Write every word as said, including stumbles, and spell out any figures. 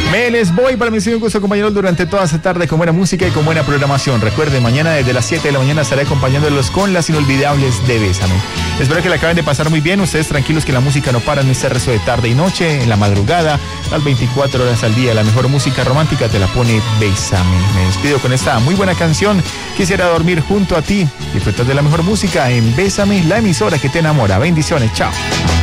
Me les voy, para mí ha sido un gusto acompañarlos durante toda esta tarde con buena música y con buena programación. Recuerden, mañana desde las siete de la mañana estaré acompañándolos con las inolvidables de Bésame. Espero que la acaben de pasar muy bien. Ustedes tranquilos que la música no para en este resto de tarde y noche, en la madrugada, las veinticuatro horas al día. La mejor música romántica te la pone Bésame. Me despido con esta muy buena canción. Quisiera dormir junto a ti. Disfrutar de la mejor música en Bésame, la emisora que te enamora. Bendiciones, chao.